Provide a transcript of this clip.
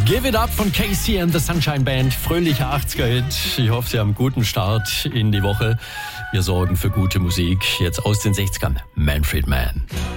Give It Up von Casey and the Sunshine Band. Fröhlicher 80er-Hit. Ich hoffe, Sie haben einen guten Start in die Woche. Wir sorgen für gute Musik. Jetzt aus den 60ern. Manfred Mann.